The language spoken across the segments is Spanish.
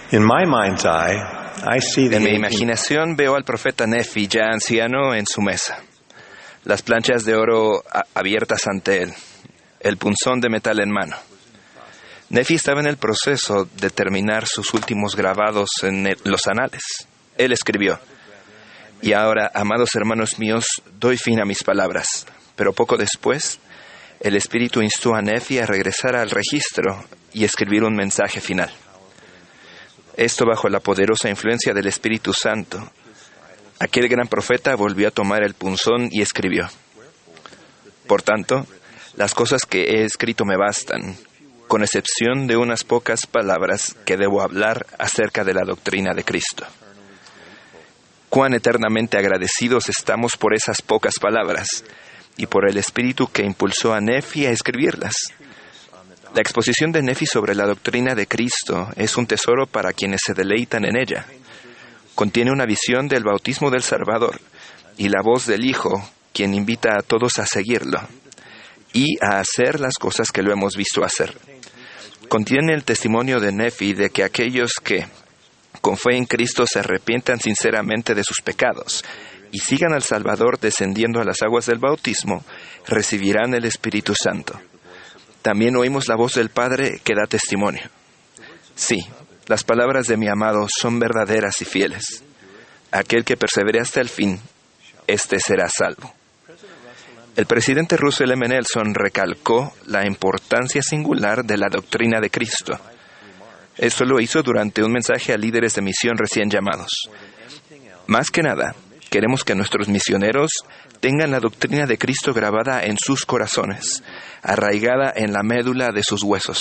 In my mind's eye, I see the En mi 18 imaginación veo al profeta Nefi ya anciano en su mesa, las planchas de oro abiertas ante él, el punzón de metal en mano. Nefi estaba en el proceso de terminar sus últimos grabados en los anales. Él escribió: "Y ahora, amados hermanos míos, doy fin a mis palabras". Pero poco después, el Espíritu instó a Nefi a regresar al registro y escribir un mensaje final. Esto bajo la poderosa influencia del Espíritu Santo. Aquel gran profeta volvió a tomar el punzón y escribió: "Por tanto, las cosas que he escrito me bastan, con excepción de unas pocas palabras que debo hablar acerca de la doctrina de Cristo". Cuán eternamente agradecidos estamos por esas pocas palabras y por el Espíritu que impulsó a Nefi a escribirlas. La exposición de Nefi sobre la doctrina de Cristo es un tesoro para quienes se deleitan en ella. Contiene una visión del bautismo del Salvador y la voz del Hijo, quien invita a todos a seguirlo y a hacer las cosas que lo hemos visto hacer. Contiene el testimonio de Nefi de que aquellos que, con fe en Cristo, se arrepientan sinceramente de sus pecados y sigan al Salvador descendiendo a las aguas del bautismo, recibirán el Espíritu Santo. También oímos la voz del Padre que da testimonio. Sí, las palabras de mi amado son verdaderas y fieles. Aquel que persevere hasta el fin, éste será salvo. El presidente Russell M. Nelson recalcó la importancia singular de la doctrina de Cristo. Esto lo hizo durante un mensaje a líderes de misión recién llamados. Más que nada, queremos que nuestros misioneros tengan la doctrina de Cristo grabada en sus corazones, arraigada en la médula de sus huesos.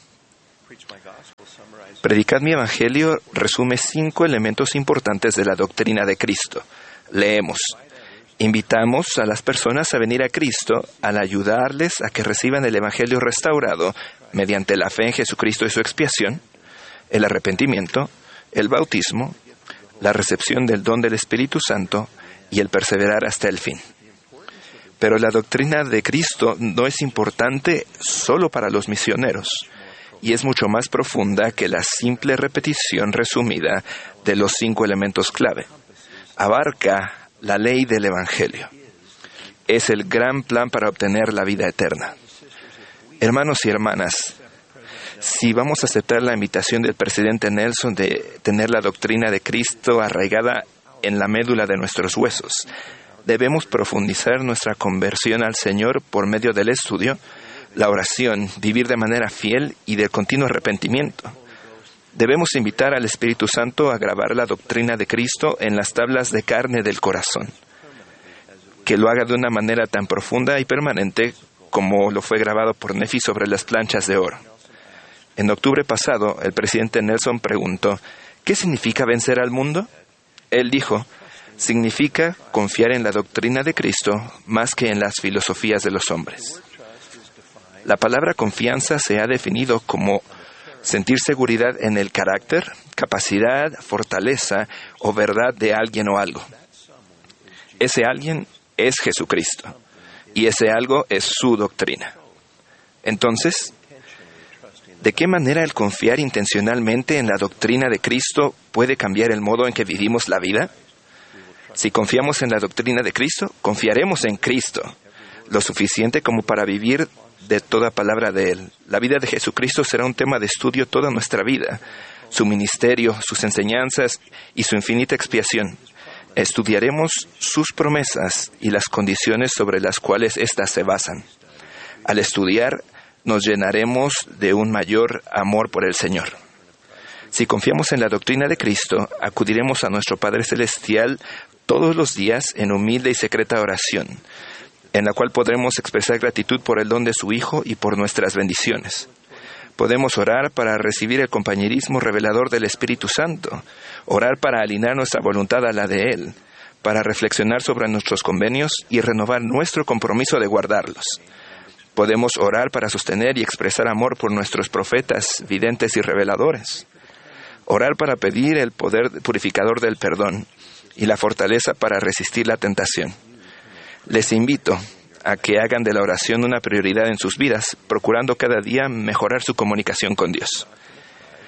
Predicad mi Evangelio resume 5 elementos importantes de la doctrina de Cristo. Leemos: invitamos a las personas a venir a Cristo al ayudarles a que reciban el Evangelio restaurado mediante la fe en Jesucristo y su expiación, el arrepentimiento, el bautismo, la recepción del don del Espíritu Santo y el perseverar hasta el fin. Pero la doctrina de Cristo no es importante solo para los misioneros, y es mucho más profunda que la simple repetición resumida de los 5 elementos clave. Abarca la ley del Evangelio. Es el gran plan para obtener la vida eterna. Hermanos y hermanas, si vamos a aceptar la invitación del presidente Nelson de tener la doctrina de Cristo arraigada en la médula de nuestros huesos, debemos profundizar nuestra conversión al Señor por medio del estudio, la oración, vivir de manera fiel y del continuo arrepentimiento. Debemos invitar al Espíritu Santo a grabar la doctrina de Cristo en las tablas de carne del corazón, que lo haga de una manera tan profunda y permanente como lo fue grabado por Nefi sobre las planchas de oro. En octubre pasado, el presidente Nelson preguntó: ¿qué significa vencer al mundo? Él dijo: significa confiar en la doctrina de Cristo más que en las filosofías de los hombres. La palabra confianza se ha definido como sentir seguridad en el carácter, capacidad, fortaleza o verdad de alguien o algo. Ese alguien es Jesucristo, y ese algo es su doctrina. Entonces, ¿de qué manera el confiar intencionalmente en la doctrina de Cristo puede cambiar el modo en que vivimos la vida? Si confiamos en la doctrina de Cristo, confiaremos en Cristo, lo suficiente como para vivir de toda palabra de Él. La vida de Jesucristo será un tema de estudio toda nuestra vida, su ministerio, sus enseñanzas y su infinita expiación. Estudiaremos sus promesas y las condiciones sobre las cuales éstas se basan. Al estudiar, nos llenaremos de un mayor amor por el Señor. Si confiamos en la doctrina de Cristo, acudiremos a nuestro Padre Celestial todos los días en humilde y secreta oración, en la cual podremos expresar gratitud por el don de su Hijo y por nuestras bendiciones. Podemos orar para recibir el compañerismo revelador del Espíritu Santo, orar para alinear nuestra voluntad a la de Él, para reflexionar sobre nuestros convenios y renovar nuestro compromiso de guardarlos. Podemos orar para sostener y expresar amor por nuestros profetas, videntes y reveladores. Orar para pedir el poder purificador del perdón y la fortaleza para resistir la tentación. Les invito a que hagan de la oración una prioridad en sus vidas, procurando cada día mejorar su comunicación con Dios.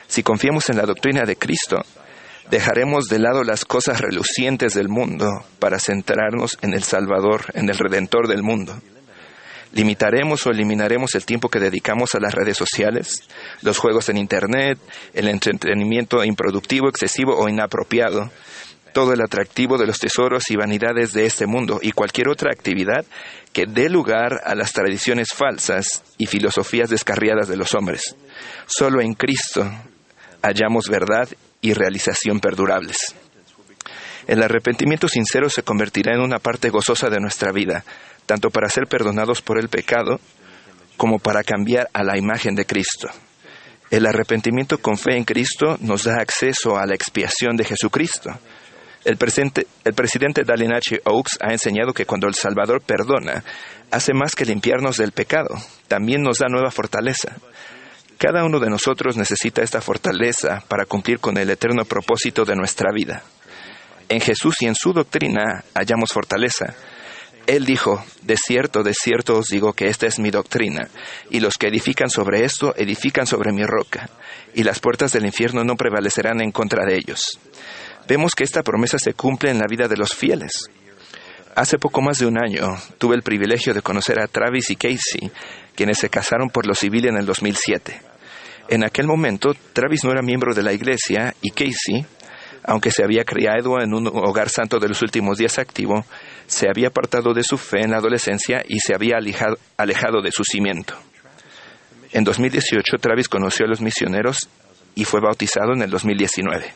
Si confiamos en la doctrina de Cristo, dejaremos de lado las cosas relucientes del mundo para centrarnos en el Salvador, en el Redentor del mundo. Limitaremos o eliminaremos el tiempo que dedicamos a las redes sociales, los juegos en Internet, el entretenimiento improductivo, excesivo o inapropiado, todo el atractivo de los tesoros y vanidades de este mundo y cualquier otra actividad que dé lugar a las tradiciones falsas y filosofías descarriadas de los hombres. Solo en Cristo hallamos verdad y realización perdurables. El arrepentimiento sincero se convertirá en una parte gozosa de nuestra vida, tanto para ser perdonados por el pecado como para cambiar a la imagen de Cristo. El arrepentimiento con fe en Cristo nos da acceso a la expiación de Jesucristo. El presidente Dallin H. Oaks ha enseñado que cuando el Salvador perdona, hace más que limpiarnos del pecado, también nos da nueva fortaleza. Cada uno de nosotros necesita esta fortaleza para cumplir con el eterno propósito de nuestra vida. En Jesús y en su doctrina hallamos fortaleza. Él dijo, de cierto os digo que esta es mi doctrina, y los que edifican sobre esto, edifican sobre mi roca, y las puertas del infierno no prevalecerán en contra de ellos. Vemos que esta promesa se cumple en la vida de los fieles. Hace poco más de un año, tuve el privilegio de conocer a Travis y Casey, quienes se casaron por lo civil en el 2007. En aquel momento, Travis no era miembro de la iglesia, y Casey, aunque se había criado en un hogar santo de los últimos días activo, se había apartado de su fe en la adolescencia y se había alejado de su cimiento. En 2018, Travis conoció a los misioneros y fue bautizado en el 2019.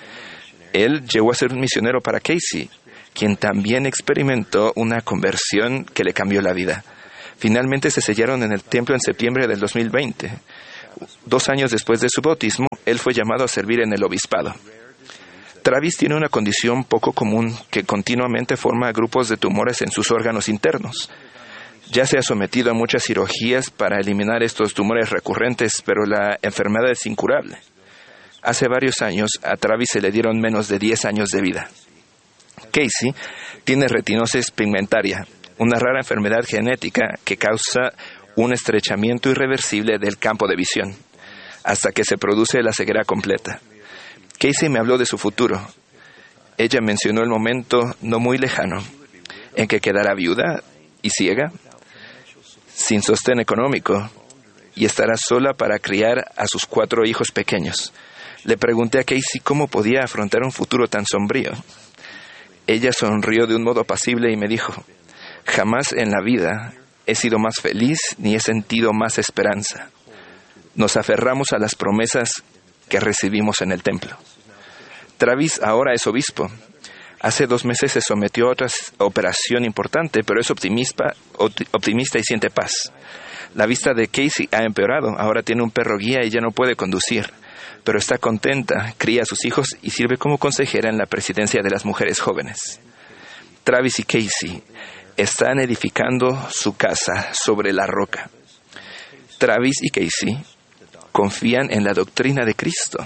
Él llegó a ser un misionero para Casey, quien también experimentó una conversión que le cambió la vida. Finalmente se sellaron en el templo en septiembre del 2020. 2 años después de su bautismo, él fue llamado a servir en el obispado. Travis tiene una condición poco común que continuamente forma grupos de tumores en sus órganos internos. Ya se ha sometido a muchas cirugías para eliminar estos tumores recurrentes, pero la enfermedad es incurable. Hace varios años, a Travis se le dieron menos de 10 años de vida. Casey tiene retinosis pigmentaria, una rara enfermedad genética que causa un estrechamiento irreversible del campo de visión, hasta que se produce la ceguera completa. Casey me habló de su futuro. Ella mencionó el momento no muy lejano en que quedará viuda y ciega, sin sostén económico, y estará sola para criar a sus 4 hijos pequeños. Le pregunté a Casey cómo podía afrontar un futuro tan sombrío. Ella sonrió de un modo apacible y me dijo, jamás en la vida he sido más feliz ni he sentido más esperanza. Nos aferramos a las promesas que recibimos en el templo. Travis ahora es obispo. Hace 2 meses se sometió a otra operación importante, pero es optimista y siente paz. La vista de Casey ha empeorado. Ahora tiene un perro guía y ya no puede conducir, pero está contenta, cría a sus hijos y sirve como consejera en la presidencia de las mujeres jóvenes. Travis y Casey están edificando su casa sobre la roca. Travis y Casey confían en la doctrina de Cristo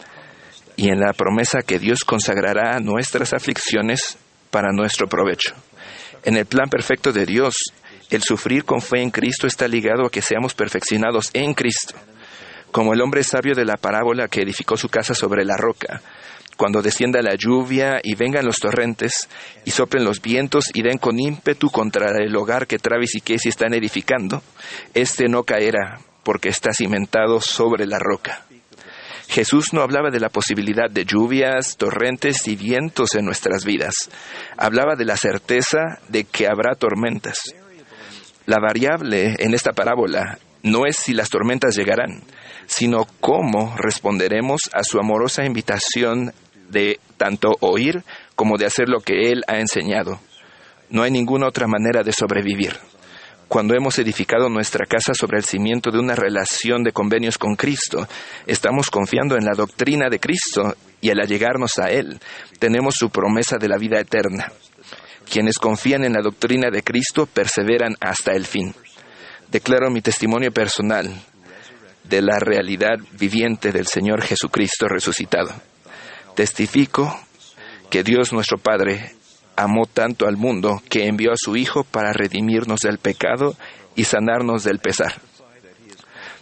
y en la promesa que Dios consagrará nuestras aflicciones para nuestro provecho. En el plan perfecto de Dios, el sufrir con fe en Cristo está ligado a que seamos perfeccionados en Cristo. Como el hombre sabio de la parábola que edificó su casa sobre la roca, cuando descienda la lluvia y vengan los torrentes y soplen los vientos y den con ímpetu contra el hogar que Travis y Casey están edificando, este no caerá porque está cimentado sobre la roca. Jesús no hablaba de la posibilidad de lluvias, torrentes y vientos en nuestras vidas. Hablaba de la certeza de que habrá tormentas. La variable en esta parábola no es si las tormentas llegarán, sino cómo responderemos a su amorosa invitación de tanto oír como de hacer lo que Él ha enseñado. No hay ninguna otra manera de sobrevivir. Cuando hemos edificado nuestra casa sobre el cimiento de una relación de convenios con Cristo, estamos confiando en la doctrina de Cristo y al allegarnos a Él, tenemos su promesa de la vida eterna. Quienes confían en la doctrina de Cristo perseveran hasta el fin. Declaro mi testimonio personal de la realidad viviente del Señor Jesucristo resucitado. Testifico que Dios nuestro Padre amó tanto al mundo que envió a su Hijo para redimirnos del pecado y sanarnos del pesar.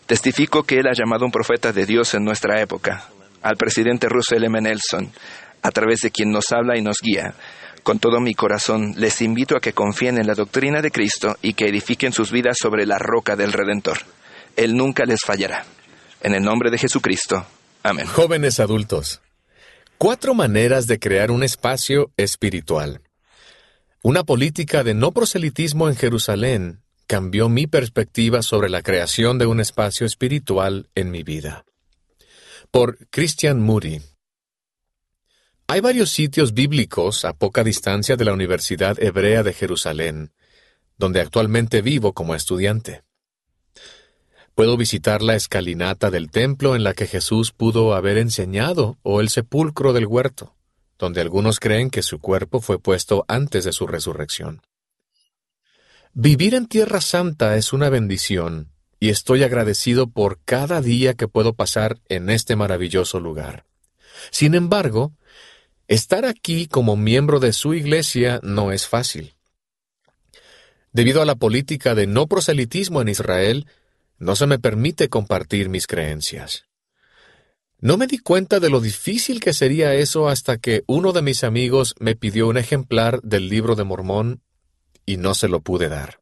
Testifico que Él ha llamado un profeta de Dios en nuestra época, al presidente Russell M. Nelson, a través de quien nos habla y nos guía. Con todo mi corazón, les invito a que confíen en la doctrina de Cristo y que edifiquen sus vidas sobre la roca del Redentor. Él nunca les fallará. En el nombre de Jesucristo. Amén. Jóvenes adultos, 4 maneras de crear un espacio espiritual. Una política de no proselitismo en Jerusalén cambió mi perspectiva sobre la creación de un espacio espiritual en mi vida. Por Christian Moody. Hay varios sitios bíblicos a poca distancia de la Universidad Hebrea de Jerusalén, donde actualmente vivo como estudiante. Puedo visitar la escalinata del templo en la que Jesús pudo haber enseñado, o el sepulcro del huerto, donde algunos creen que su cuerpo fue puesto antes de su resurrección. Vivir en Tierra Santa es una bendición, y estoy agradecido por cada día que puedo pasar en este maravilloso lugar. Sin embargo, estar aquí como miembro de su iglesia no es fácil. Debido a la política de no proselitismo en Israel, no se me permite compartir mis creencias. No me di cuenta de lo difícil que sería eso hasta que uno de mis amigos me pidió un ejemplar del Libro de Mormón y no se lo pude dar.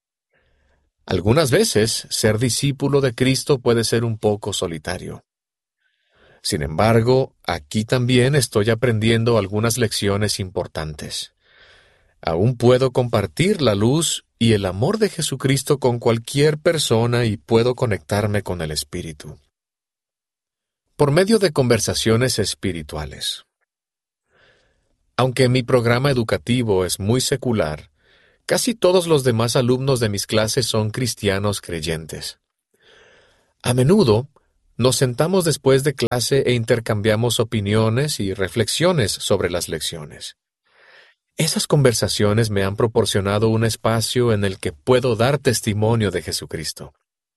Algunas veces, ser discípulo de Cristo puede ser un poco solitario. Sin embargo, aquí también estoy aprendiendo algunas lecciones importantes. Aún puedo compartir la luz y el amor de Jesucristo con cualquier persona y puedo conectarme con el Espíritu. Por medio de conversaciones espirituales. Aunque mi programa educativo es muy secular, casi todos los demás alumnos de mis clases son cristianos creyentes. A menudo, nos sentamos después de clase e intercambiamos opiniones y reflexiones sobre las lecciones. Esas conversaciones me han proporcionado un espacio en el que puedo dar testimonio de Jesucristo.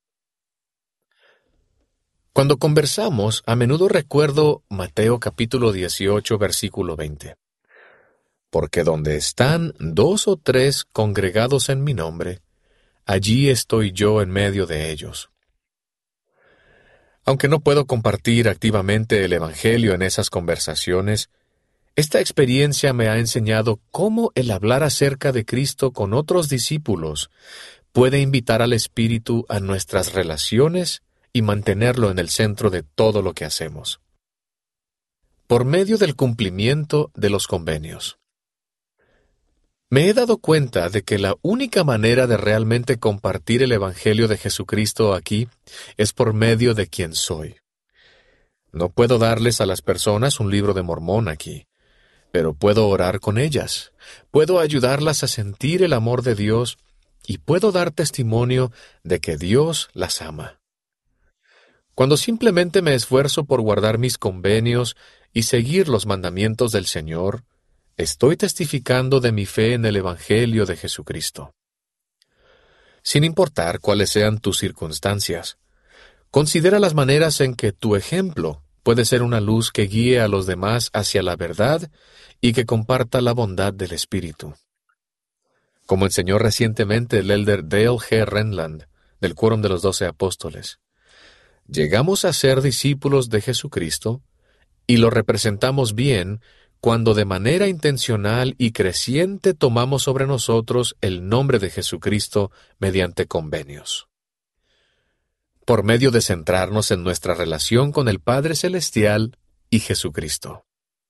Cuando conversamos, a menudo recuerdo Mateo capítulo 18, versículo 20. Porque donde están 2 o 3 congregados en mi nombre, allí estoy yo en medio de ellos. Aunque no puedo compartir activamente el Evangelio en esas conversaciones, esta experiencia me ha enseñado cómo el hablar acerca de Cristo con otros discípulos puede invitar al Espíritu a nuestras relaciones y mantenerlo en el centro de todo lo que hacemos. Por medio del cumplimiento de los convenios. Me he dado cuenta de que la única manera de realmente compartir el Evangelio de Jesucristo aquí es por medio de quien soy. No puedo darles a las personas un libro de Mormón aquí, pero puedo orar con ellas, puedo ayudarlas a sentir el amor de Dios y puedo dar testimonio de que Dios las ama. Cuando simplemente me esfuerzo por guardar mis convenios y seguir los mandamientos del Señor, estoy testificando de mi fe en el Evangelio de Jesucristo. Sin importar cuáles sean tus circunstancias, considera las maneras en que tu ejemplo puede ser una luz que guíe a los demás hacia la verdad y que comparta la bondad del Espíritu. Como enseñó recientemente el elder Dale G. Renland, del Quórum de los 12 Apóstoles, llegamos a ser discípulos de Jesucristo y lo representamos bien cuando de manera intencional y creciente tomamos sobre nosotros el nombre de Jesucristo mediante convenios. Por medio de centrarnos en nuestra relación con el Padre Celestial y Jesucristo.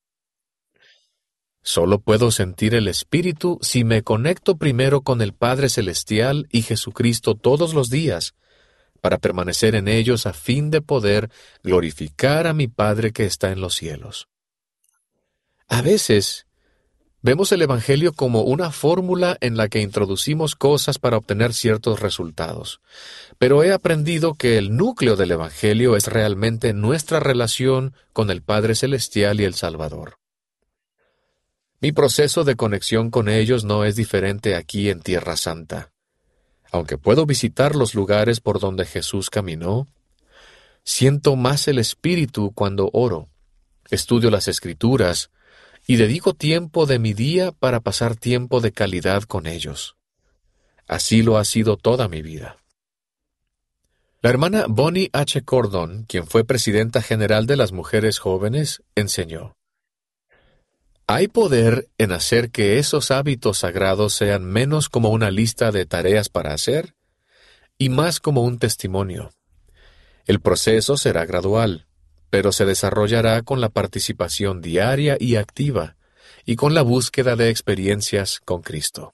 Solo puedo sentir el Espíritu si me conecto primero con el Padre Celestial y Jesucristo todos los días, para permanecer en ellos a fin de poder glorificar a mi Padre que está en los cielos. A veces, vemos el Evangelio como una fórmula en la que introducimos cosas para obtener ciertos resultados, pero he aprendido que el núcleo del Evangelio es realmente nuestra relación con el Padre Celestial y el Salvador. Mi proceso de conexión con ellos no es diferente aquí en Tierra Santa. Aunque puedo visitar los lugares por donde Jesús caminó, siento más el Espíritu cuando oro, estudio las Escrituras y dedico tiempo de mi día para pasar tiempo de calidad con ellos. Así lo ha sido toda mi vida. La hermana Bonnie H. Cordon, quien fue presidenta general de las mujeres jóvenes, enseñó: hay poder en hacer que esos hábitos sagrados sean menos como una lista de tareas para hacer y más como un testimonio. El proceso será gradual, pero se desarrollará con la participación diaria y activa y con la búsqueda de experiencias con Cristo.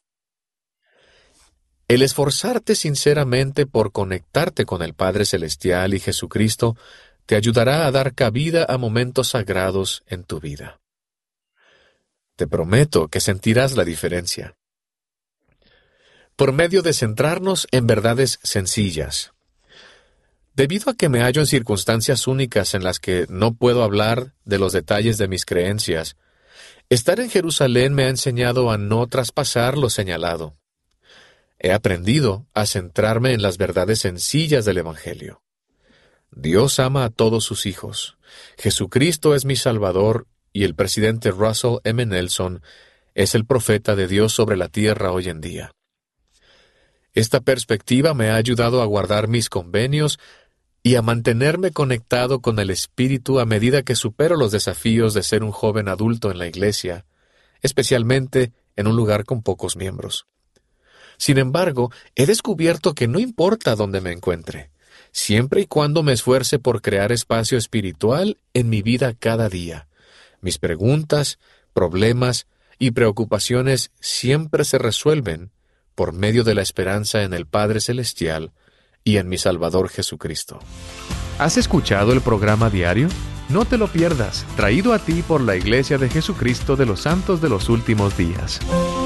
El esforzarte sinceramente por conectarte con el Padre Celestial y Jesucristo te ayudará a dar cabida a momentos sagrados en tu vida. Te prometo que sentirás la diferencia. Por medio de centrarnos en verdades sencillas. Debido a que me hallo en circunstancias únicas en las que no puedo hablar de los detalles de mis creencias, estar en Jerusalén me ha enseñado a no traspasar lo señalado. He aprendido a centrarme en las verdades sencillas del Evangelio. Dios ama a todos sus hijos. Jesucristo es mi Salvador y el presidente Russell M. Nelson es el profeta de Dios sobre la tierra hoy en día. Esta perspectiva me ha ayudado a guardar mis convenios y a mantenerme conectado con el Espíritu a medida que supero los desafíos de ser un joven adulto en la iglesia, especialmente en un lugar con pocos miembros. Sin embargo, he descubierto que no importa dónde me encuentre, siempre y cuando me esfuerce por crear espacio espiritual en mi vida cada día. Mis preguntas, problemas y preocupaciones siempre se resuelven por medio de la esperanza en el Padre Celestial y en mi Salvador Jesucristo. ¿Has escuchado el programa diario? No te lo pierdas, traído a ti por la Iglesia de Jesucristo de los Santos de los Últimos Días.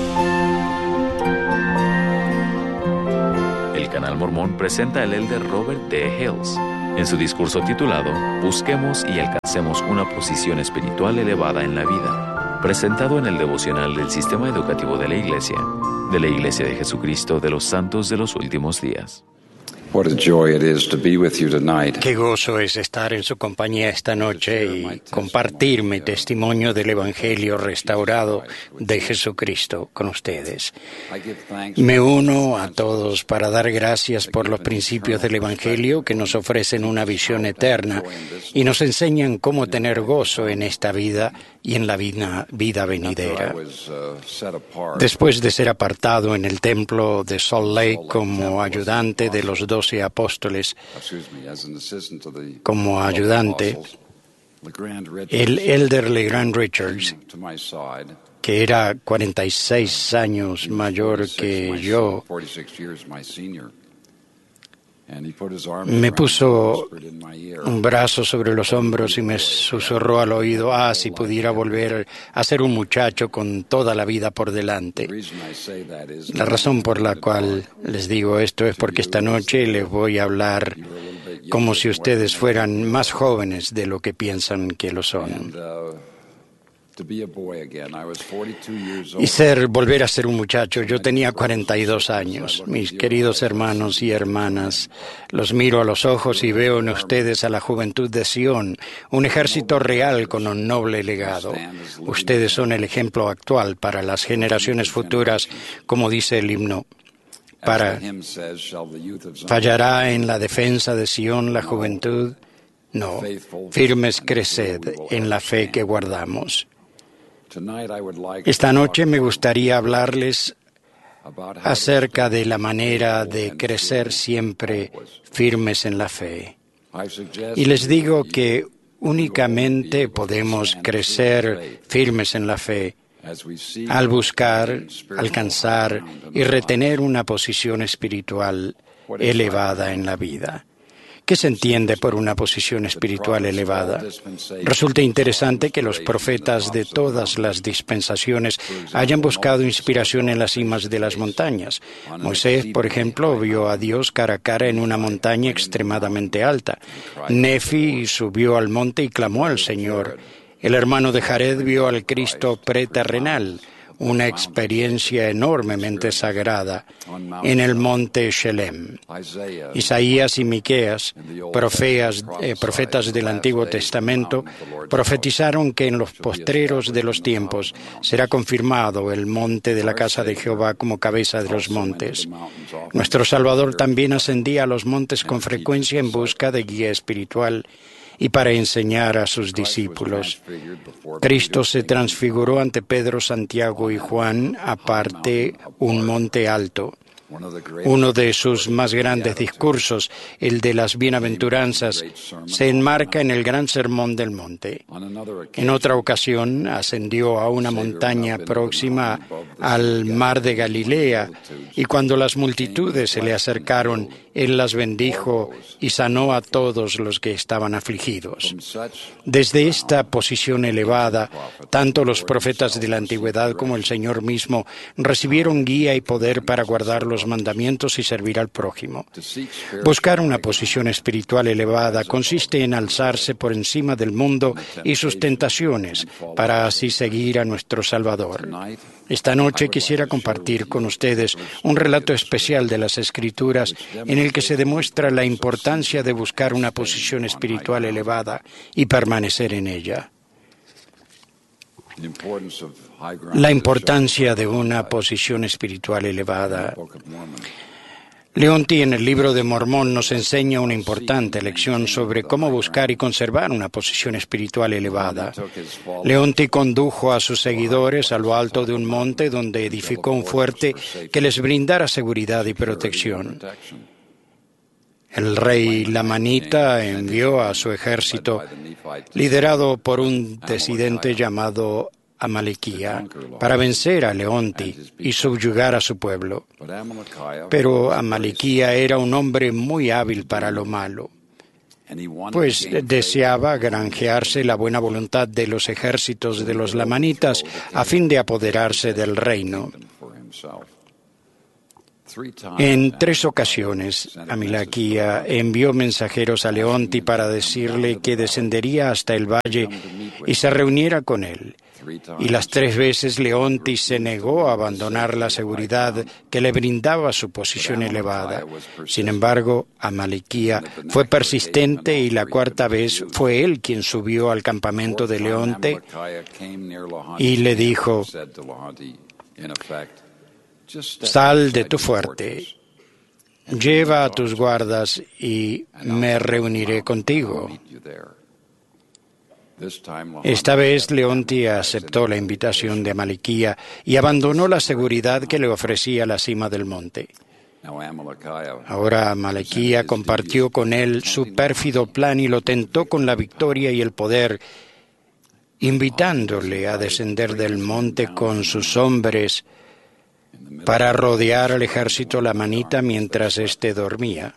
El Canal Mormón presenta al elder Robert D. Hales en su discurso titulado Busquemos y alcancemos una posición espiritual elevada en la vida, presentado en el devocional del Sistema Educativo de la Iglesia de Jesucristo de los Santos de los Últimos Días. What a joy it is to be with you tonight. Qué gozo es estar en su compañía esta noche y compartir mi testimonio del Evangelio restaurado de Jesucristo con ustedes. Me uno a todos para dar gracias por los principios del Evangelio que nos ofrecen una visión eterna y nos enseñan cómo tener gozo en esta vida y en la vida venidera. Después de ser apartado en el templo de Salt Lake como ayudante de los 12 apóstoles, como ayudante, el elder LeGrand Richards, que era 46 años mayor que yo, me puso un brazo sobre los hombros y me susurró al oído: si pudiera volver a ser un muchacho con toda la vida por delante. La razón por la cual les digo esto es porque esta noche les voy a hablar como si ustedes fueran más jóvenes de lo que piensan que lo son. Y volver a ser un muchacho. Yo tenía 42 años. Mis queridos hermanos y hermanas, los miro a los ojos y veo en ustedes a la juventud de Sión, un ejército real con un noble legado. Ustedes son el ejemplo actual para las generaciones futuras, como dice el himno. ¿Fallará en la defensa de Sión la juventud? No, firmes creced en la fe que guardamos. Esta noche me gustaría hablarles acerca de la manera de crecer siempre firmes en la fe. Y les digo que únicamente podemos crecer firmes en la fe al buscar, alcanzar y retener una posición espiritual elevada en la vida. ¿Qué se entiende por una posición espiritual elevada? Resulta interesante que los profetas de todas las dispensaciones hayan buscado inspiración en las cimas de las montañas. Moisés, por ejemplo, vio a Dios cara a cara en una montaña extremadamente alta. Nefi subió al monte y clamó al Señor. El hermano de Jared vio al Cristo preterrenal. una experiencia enormemente sagrada en el monte Shelem. Isaías y Miqueas, profetas del Antiguo Testamento, profetizaron que en los postreros de los tiempos será confirmado el monte de la casa de Jehová como cabeza de los montes. Nuestro Salvador también ascendía a los montes con frecuencia en busca de guía espiritual y para enseñar a sus discípulos. Cristo se transfiguró ante Pedro, Santiago y Juan, aparte un monte alto. Uno de sus más grandes discursos, el de las bienaventuranzas, se enmarca en el gran sermón del monte. En otra ocasión, ascendió a una montaña próxima al mar de Galilea, y cuando las multitudes se le acercaron, Él las bendijo y sanó a todos los que estaban afligidos. Desde esta posición elevada, tanto los profetas de la antigüedad como el Señor mismo recibieron guía y poder para guardar los mandamientos y servir al prójimo. Buscar una posición espiritual elevada consiste en alzarse por encima del mundo y sus tentaciones para así seguir a nuestro Salvador. Esta noche quisiera compartir con ustedes un relato especial de las Escrituras en el que se demuestra la importancia de buscar una posición espiritual elevada y permanecer en ella. La importancia de una posición espiritual elevada. Leonti en el libro de Mormón nos enseña una importante lección sobre cómo buscar y conservar una posición espiritual elevada. Leonti condujo a sus seguidores a lo alto de un monte donde edificó un fuerte que les brindara seguridad y protección. El rey Lamanita envió a su ejército, liderado por un disidente llamado Amalequía, para vencer a Leonti y subyugar a su pueblo. Pero Amalequía era un hombre muy hábil para lo malo, pues deseaba granjearse la buena voluntad de los ejércitos de los lamanitas a fin de apoderarse del reino. En 3 ocasiones, Amalequía envió mensajeros a Leonti para decirle que descendería hasta el valle y se reuniera con él. Y las 3 veces Leonti se negó a abandonar la seguridad que le brindaba su posición elevada. Sin embargo, Amalequía fue persistente y la 4ª vez fue él quien subió al campamento de Leonte y le dijo: «Sal de tu fuerte, lleva a tus guardas y me reuniré contigo». Esta vez Leonti aceptó la invitación de Amalequía y abandonó la seguridad que le ofrecía la cima del monte. Ahora Amalequía compartió con él su pérfido plan y lo tentó con la victoria y el poder, invitándole a descender del monte con sus hombres para rodear al ejército lamanita mientras éste dormía.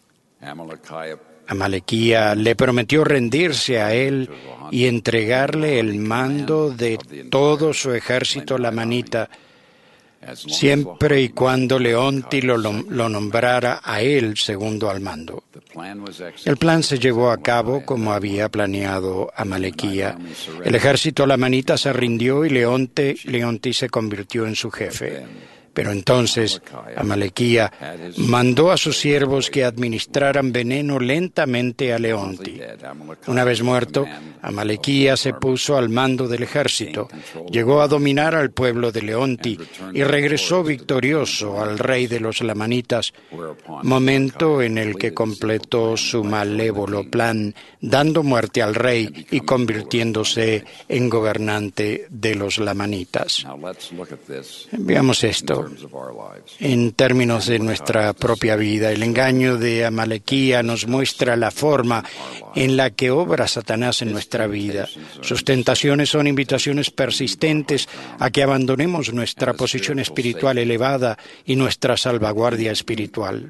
Amalequía le prometió rendirse a él y entregarle el mando de todo su ejército lamanita, siempre y cuando Leonti lo nombrara a él segundo al mando. El plan se llevó a cabo como había planeado Amalequía. El ejército lamanita se rindió y Leonti se convirtió en su jefe. Pero entonces Amalequía mandó a sus siervos que administraran veneno lentamente a Leonti. Una vez muerto, Amalequía se puso al mando del ejército, llegó a dominar al pueblo de Leonti y regresó victorioso al rey de los lamanitas, momento en el que completó su malévolo plan, dando muerte al rey y convirtiéndose en gobernante de los lamanitas. Veamos esto en términos de nuestra propia vida. El engaño de Amalequía nos muestra la forma en la que obra Satanás en nuestra vida. Sus tentaciones son invitaciones persistentes a que abandonemos nuestra posición espiritual elevada y nuestra salvaguardia espiritual.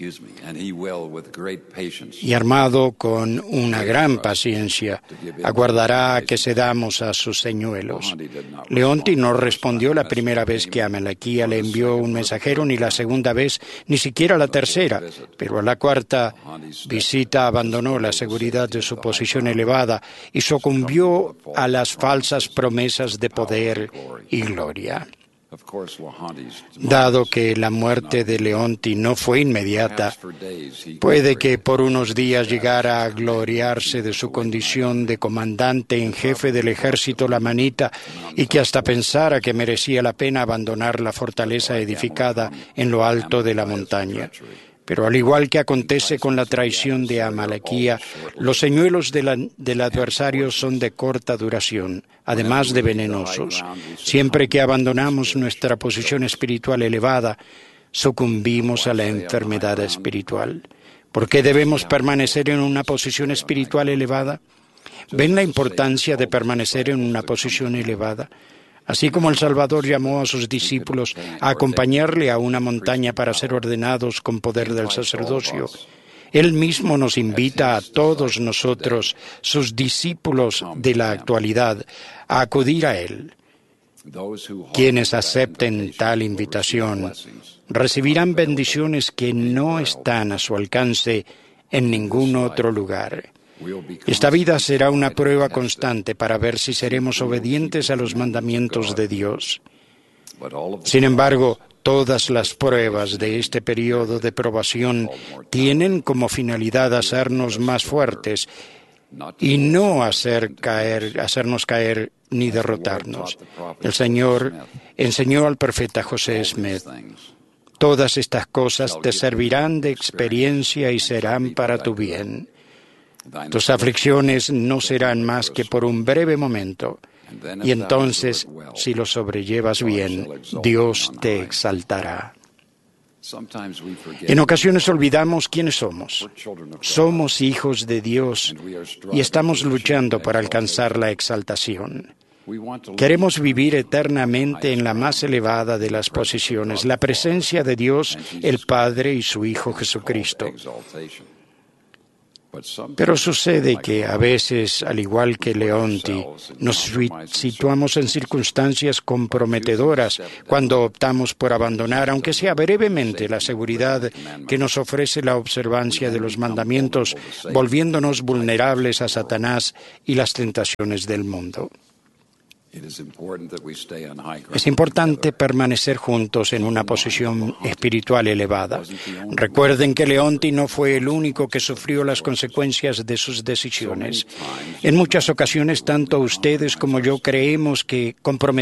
Y armado con una gran paciencia, aguardará a que cedamos a sus señuelos. Leonti no respondió la primera vez que Amalequía le envió un mensajero, ni la segunda vez, ni siquiera la tercera, pero a la 4ª visita abandonó la seguridad de su posición elevada y sucumbió a las falsas promesas de poder y gloria. Dado que la muerte de Leonti no fue inmediata, puede que por unos días llegara a gloriarse de su condición de comandante en jefe del ejército lamanita y que hasta pensara que merecía la pena abandonar la fortaleza edificada en lo alto de la montaña. Pero al igual que acontece con la traición de Amalequía, los señuelos del adversario son de corta duración, además de venenosos. Siempre que abandonamos nuestra posición espiritual elevada, sucumbimos a la enfermedad espiritual. ¿Por qué debemos permanecer en una posición espiritual elevada? ¿Ven la importancia de permanecer en una posición elevada? Así como el Salvador llamó a sus discípulos a acompañarle a una montaña para ser ordenados con poder del sacerdocio, Él mismo nos invita a todos nosotros, sus discípulos de la actualidad, a acudir a Él. Quienes acepten tal invitación recibirán bendiciones que no están a su alcance en ningún otro lugar. Esta vida será una prueba constante para ver si seremos obedientes a los mandamientos de Dios. Sin embargo, todas las pruebas de este periodo de probación tienen como finalidad hacernos más fuertes y no hacernos caer ni derrotarnos. El Señor enseñó al profeta José Smith: todas estas cosas te servirán de experiencia y serán para tu bien. Tus aflicciones no serán más que por un breve momento, y entonces, si lo sobrellevas bien, Dios te exaltará. En ocasiones olvidamos quiénes somos. Somos hijos de Dios y estamos luchando para alcanzar la exaltación. Queremos vivir eternamente en la más elevada de las posiciones, la presencia de Dios, el Padre y su Hijo Jesucristo. Pero sucede que a veces, al igual que Leonti, nos situamos en circunstancias comprometedoras cuando optamos por abandonar, aunque sea brevemente, la seguridad que nos ofrece la observancia de los mandamientos, volviéndonos vulnerables a Satanás y las tentaciones del mundo. Es importante permanecer juntos en una posición espiritual elevada. Recuerden que Leonti no fue el único que sufrió las consecuencias de sus decisiones. En muchas ocasiones, tanto ustedes como yo creemos que comprometernos